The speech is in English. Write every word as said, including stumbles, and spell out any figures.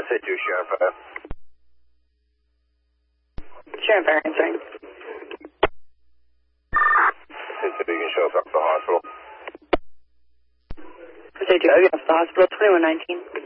say two, Sheriff Fire. Sheriff Fire answering. Say two, you can show us up to the hospital. Say two, I'll get off to the hospital, twenty-one nineteen.